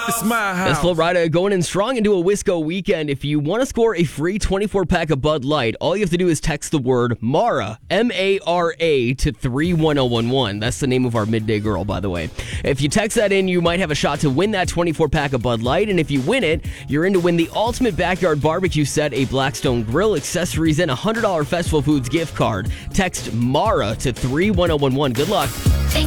It's my house. That's Florida going in strong into a Wisco weekend. If you want to score a free 24-pack of Bud Light, all you have to do is text the word Mara, M-A-R-A, to 31011. That's the name of our midday girl, by the way. If you text that in, you might have a shot to win that 24-pack of Bud Light. And if you win it, you're in to win the ultimate backyard barbecue set, a Blackstone grill, accessories, and a $100 Festival Foods gift card. Text Mara to 31011. Good luck.